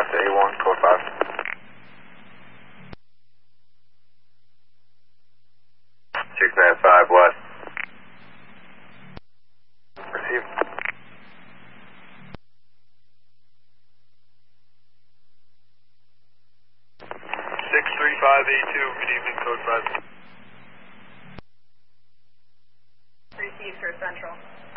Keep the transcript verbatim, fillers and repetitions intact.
to A one, code five. six nine five west. Received. six three five eight two, good evening, code five. Received for Central.